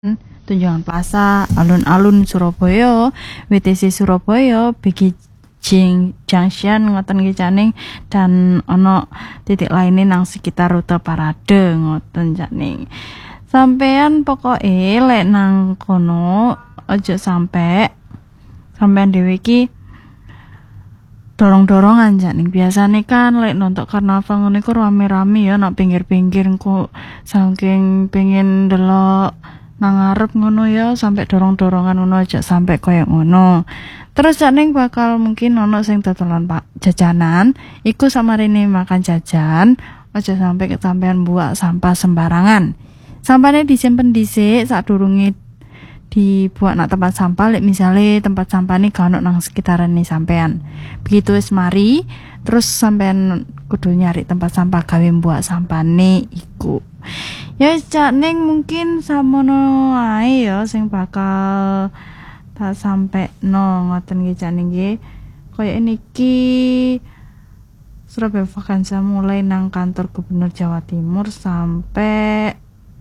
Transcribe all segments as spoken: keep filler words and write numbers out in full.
Tunjungan Plaza, alun-alun Surabaya, W T C Surabaya, Beijing Junction ngoten nggih Caning, dan ono titik lainnya nang sekitar rute parade ngoten Caning. Sampean pokoke lek nang kono aja sampe sampean dhewe iki dorong-dorongan Caning. Biasane kan lek nonton karnaval ngene iku rame-rame ya nak pinggir-pinggir kok saking pengen ndelok nang ngarep ngono ya, sampai dorong-dorongan ngono aja sampai koyo ngono. Terus Caning bakal mungkin ono sing dodolan Pak jajanan, iku samarine makan jajan, aja sampai kesampean buang sampah sembarangan. Sampahnya disimpen dhisik sadurunge dibuat nak tempat sampah, lek misale tempat sampah nih gak ono nang sekitaran nih sampean. Begitu wis mari, terus sampean kudu nyari tempat sampah gawe buang sampah nih iku. Ya Caning mungkin samono ae ya sing bakal tak sampe no ngoten nggih Caning nggih. Kaya niki Surabaya Vakansia mulai nang kantor Gubernur Jawa Timur sampai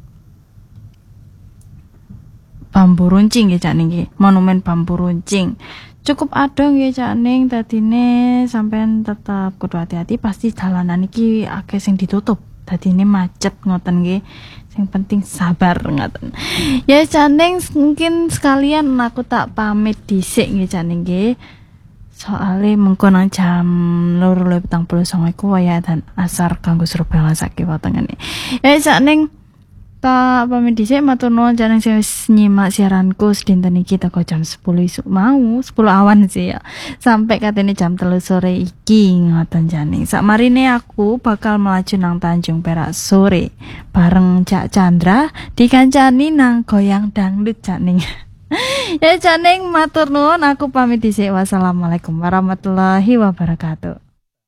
Bambu Runcing nggih Caning nggih. Monumen Bambu Runcing. Cukup adong nggih Caning, dadine sampean tetap kudu hati-hati, pasti dalanan iki akeh sing ditutup. Dadine macet ngoten nggih. Sing penting sabar ngoten. Ya Caning mungkin sekalian aku tak pamit dhisik nggih Caning nggih. Soale mengko nang jam loro lebih petang puluh songo iku waya dan asar kanggo Surabaya sakit watengane. Ya Caning tak pamit dhisik, matur nuwun Caning sing wis nyimak siaranku sedinten iki teko jam sepuluh isuk mau, sepuluh awan sih ya. Sampai katene jam telu sore iki ngoten Caning. Sakmarine aku bakal melaju nang Tanjung Perak sore bareng Cak Chandra dikancani nang goyang dangdut Caning. Ya Caning matur nuwun, aku pamit dhisik. Wassalamualaikum warahmatullahi wabarakatuh.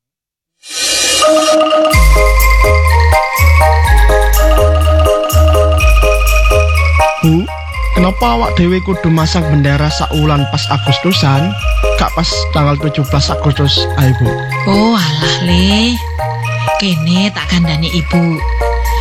Bu, kenapa awak dewe kudu masang bendera saulan pas Agustusan, gak pas tanggal tujuh belas Agustus, ayo Bu? Oh alah le, kene tak kandani ibu.